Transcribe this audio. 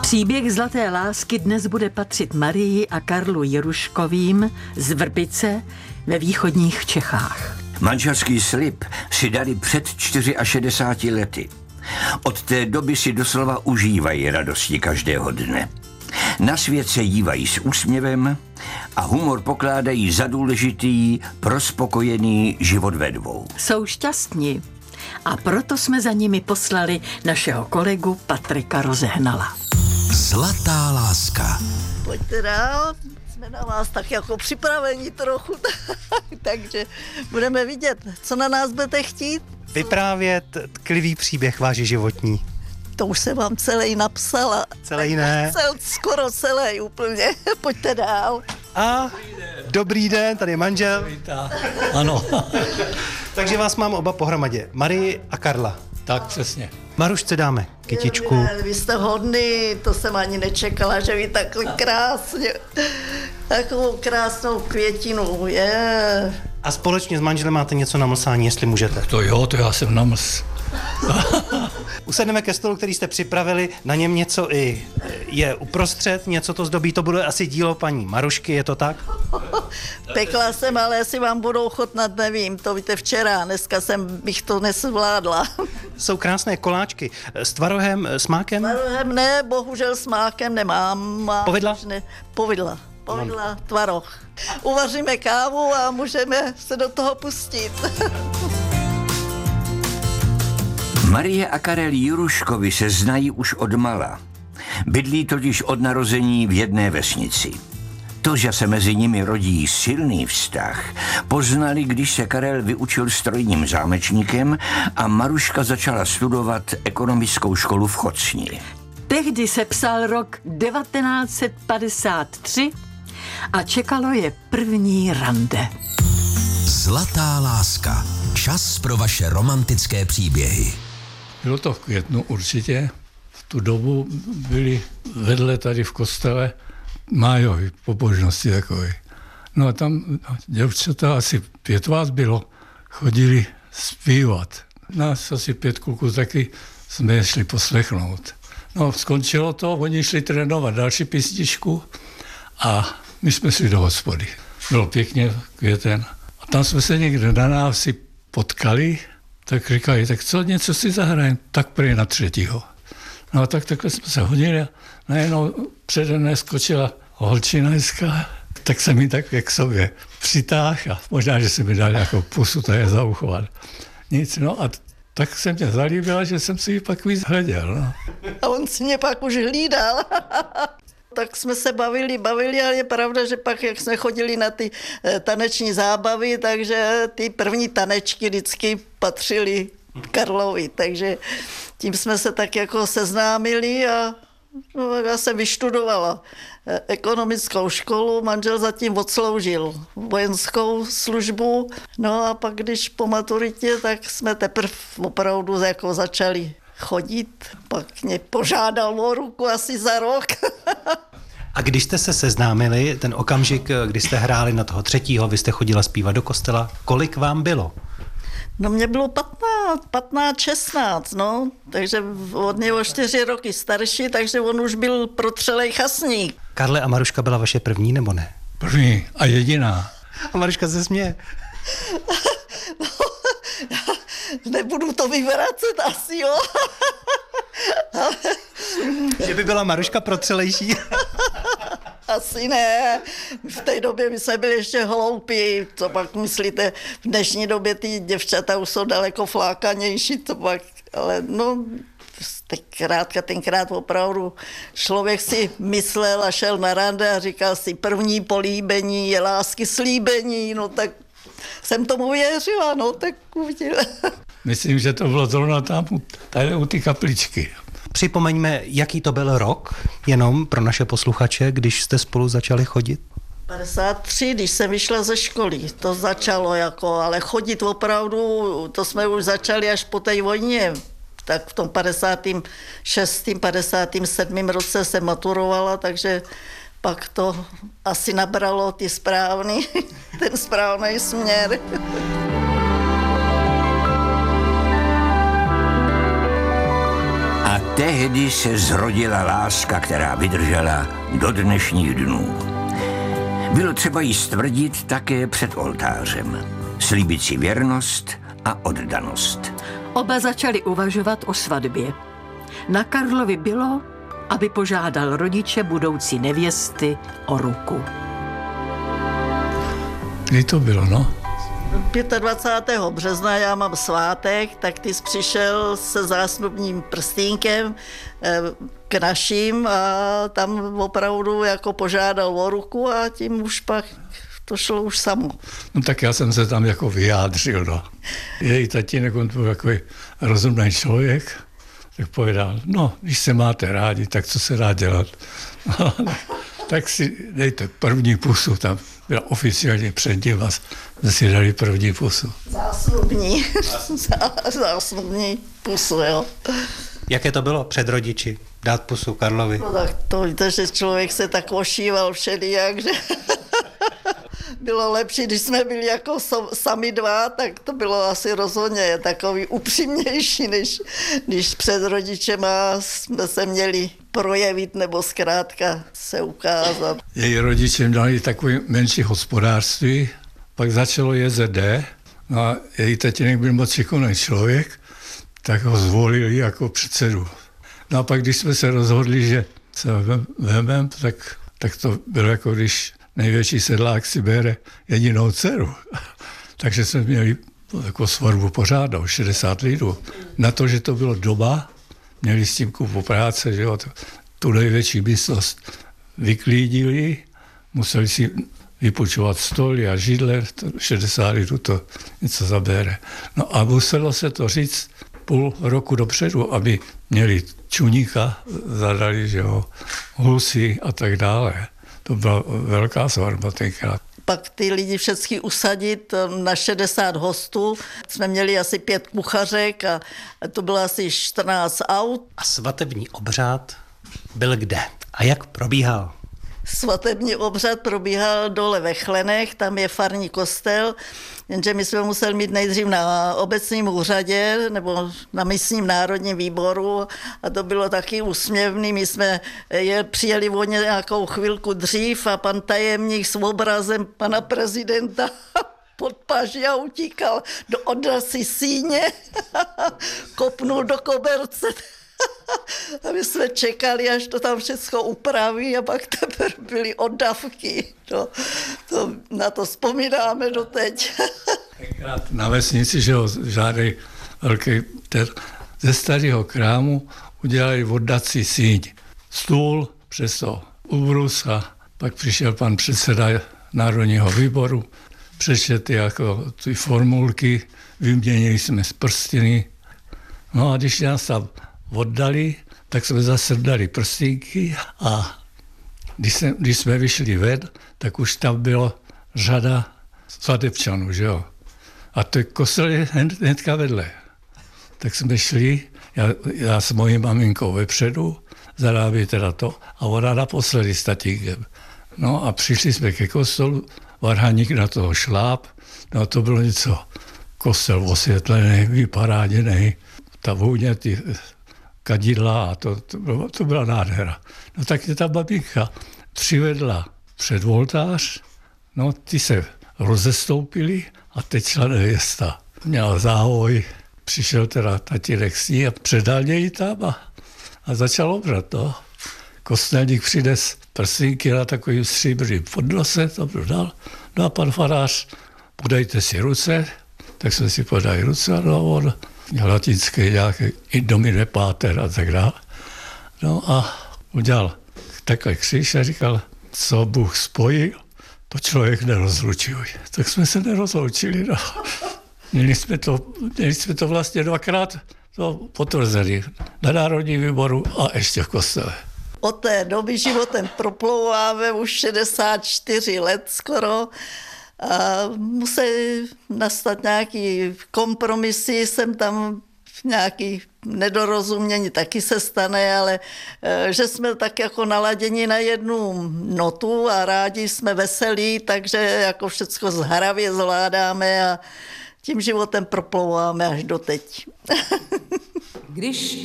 Příběh zlaté lásky dnes bude patřit Marii a Karlu Jiruškovým z Vrbice ve východních Čechách. Manželský slib si dali před 64 lety. Od té doby si doslova užívají radosti každého dne. Na svět se dívají s úsměvem a humor pokládají za důležitý pro spokojený život ve dvou. Jsou šťastní a proto jsme za nimi poslali našeho kolegu Patrika Rozehnala. Zlatá láska. Pojďte dál, jsme na vás tak jako připraveni trochu, takže budeme vidět, co na nás budete chtít. Vyprávět tklivý příběh váš životní. To už jsem vám celý napsala. Celý ne. Skoro celý úplně, pojďte dál. A dobrý den, tady je manžel. Ano. Takže vás mám oba pohromadě, Marii a Karla. Tak přesně. Marušce dáme kytičku. Vy jste hodný, to jsem ani nečekala, že vy takhle krásně, takovou krásnou květinu, je. A společně s manželem máte něco na mlsání, jestli můžete. To jo, to já jsem namls. Usedneme ke stolu, který jste připravili, na něm něco i je uprostřed, něco to zdobí, to bude asi dílo paní Marušky, je to tak? Pekla jsem, ale jestli vám budou chutnat, nevím, to víte včera, dneska bych to nesvládla. Jsou krásné koláčky s tvarohem, s mákem? Tvarohem ne, bohužel s mákem nemám. Povedla? Ne, povedla, tvaroh. Uvaříme kávu a můžeme se do toho pustit. Marie a Karel Jiruškovi se znají už od mala. Bydlí totiž od narození v jedné vesnici. To, že se mezi nimi rodí silný vztah, poznali, když se Karel vyučil strojním zámečníkem a Maruška začala studovat ekonomickou školu v Chocni. Tehdy se psal rok 1953 a čekalo je první rande. Zlatá láska. Čas pro vaše romantické příběhy. Bylo to v květnu určitě. V tu dobu byli vedle tady v kostele májový pobožnosti takové. No a tam děvčata, asi 5 vás bylo, chodili zpívat. Nás asi 5 kluků taky jsme je šli poslechnout. No skončilo to, oni šli trénovat další písničku a my jsme šli do hospody. Bylo pěkně květen. A tam jsme se někde na návsi potkali, tak říkají, tak co, něco si zahrajeme, tak prý na 3. No a takhle jsme se hodili a najednou přede mne skočila holčina hezká, tak jsem mi tak k sobě přitáhl a možná, že se mi dal nějakou pusu, to je zauchovat. Nic, no a tak se mě zalíbila, že jsem si ji pak víc hleděl. No. A on si mě pak už hlídal. Tak jsme se bavili, ale je pravda, že pak, jak jsme chodili na ty taneční zábavy, takže ty první tanečky vždycky patřily Karlovi, takže tím jsme se tak jako seznámili a no, já jsem vyštudovala ekonomickou školu, manžel zatím odsloužil vojenskou službu, no a pak když po maturitě, tak jsme teprve opravdu jako začali chodit, pak mě požádal o ruku asi za rok. A když jste se seznámili, ten okamžik, kdy jste hráli na toho 3., vy jste chodila zpívat do kostela, kolik vám bylo? No mě bylo 15, 16, no, takže od něho 4 roky starší, takže on už byl protřelej chasník. Karle, a Maruška byla vaše první, nebo ne? První a jediná. A Maruška se směje. No, nebudu to vyvracet asi, jo. Že by byla Maruška protřelejší? Asi ne. V té době my jsme byli ještě hloupí. Co pak myslíte, v dnešní době ty děvčata už jsou daleko flákanější, to pak, ale no, tenkrát opravdu člověk si myslel a šel na rande a říkal si, první políbení je lásky slíbení, no tak jsem tomu věřila, no tak uvidíme. Myslím, že to bylo zrovna tam tady u ty kapličky. Připomeňme, jaký to byl rok, jenom pro naše posluchače, když jste spolu začali chodit? 53, když jsem vyšla ze školy, to začalo jako, ale chodit opravdu, to jsme už začali až po té vojně. Tak v tom 56., 57. roce jsem maturovala, takže pak to asi nabralo ten správný směr. A Tehdy se zrodila láska, která vydržela do dnešních dnů. Bylo třeba ji stvrdit také před oltářem. Slíbit si věrnost a oddanost. Oba začali uvažovat o svatbě. Na Karlovi bylo, aby požádal rodiče budoucí nevěsty o ruku. Kdy to bylo, no? 25. března já mám svátek, tak ty jsi přišel se zásnubním prstínkem k našim a tam opravdu jako požádal o ruku a tím už pak to šlo už samo. No tak já jsem se tam jako vyjádřil, no. Její tatínek, on byl takový rozumný člověk, tak povedal, no, když se máte rádi, tak co se dá dělat? Tak si dejte první pusu, tam byla oficiálně před ním a jsme si dali první pusu. Zásnubní pusu, jo. Jaké to bylo před rodiči dát pusu Karlovi? No tak to víte, že člověk se tak ošíval všelijak, že bylo lepší, když jsme byli jako sami dva, tak to bylo asi rozhodně takový upřímnější, než před rodičema jsme se měli projevit nebo zkrátka se ukázat. Její rodiče měli takové menší hospodářství, pak začalo JZD, no a její tatínek byl moc šikovný člověk, tak ho zvolili jako předsedu. No a pak, když jsme se rozhodli, že se vememe, tak to bylo jako když největší sedlák si bere jedinou dceru. Takže jsme měli jako svatbu pořádnou, 60 lidů. Na to, že to bylo doba, měli s tím kupu práce, že jo, tu největší místnost vyklídili, museli si vypůjčovat stoly a židle, 60 lidů to něco zabere. No a muselo se to říct půl roku dopředu, aby měli čuníka, zadali, že jo, husy a tak dále. To byla velká svatba tenkrát. Pak ty lidi všechny usadit na 60 hostů. Jsme měli asi 5 kuchařek a to bylo asi 14 aut. A svatební obřád byl kde? A jak probíhal? Svatební obřad probíhal dole ve Chlenech, tam je farní kostel, jenže my jsme museli mít nejdřív na obecním úřadě nebo na místním národním výboru a to bylo taky úsměvný. My jsme přijeli o nějakou chvilku dřív a pan tajemník s obrazem pana prezidenta pod paží a utíkal do odrazí síně, kopnul do koberce. A my jsme čekali, až to tam všechno upraví a pak teprve byly oddavky. No, na to vzpomínáme doteď. Na vesnici, že ho žádný velký ze starého krámu udělali oddací síň. Stůl, přes to ubrus a pak přišel pan předseda Národního výboru, přečetl jako ty formulky, vyměnili jsme z prstiny. No a když nás tam oddali, tak jsme zase dali prstinky a když jsme vyšli ven, tak už tam bylo řada svatebčanů, že jo. A to kostel je hnedka vedle. Tak jsme šli, já s mojí maminkou vepředu, zarábí teda to, a ona naposledy s tatínkem. No a přišli jsme ke kostelu, varhaník na toho šláp, no a to bylo něco, kostel osvětlený, vyparáděný, ta vůně, ty kadidla a to byla nádhera. No tak je ta babinka přivedla před oltář, no ty se rozestoupili a teď šla nevěsta. Měla záhoj, přišel teda tatínek s ní a předal něj tam a začal obrat, no. Kostelník přines prstinky na takovým stříbrným podnose, to dal. No a pan farář, podejte si ruce, tak jsme si podali ruce, no on latinský nějaký Indomine Pater a tak dále. No a udělal takhle kříž a říkal, co Bůh spojil, to člověk nerozlučuje. Tak jsme se nerozloučili. No. Měli jsme to vlastně dvakrát to potvrzený na Národním výboru a ještě v kostele. Od té doby životem proplouváme už 64 let skoro. A musí nastat nějaký kompromisy, jsem tam nějaký nedorozumění taky se stane, ale že jsme tak jako naladěni na jednu notu a rádi jsme veselí, takže jako všecko zhravě zvládáme a tím životem proplouváme až doteď. Když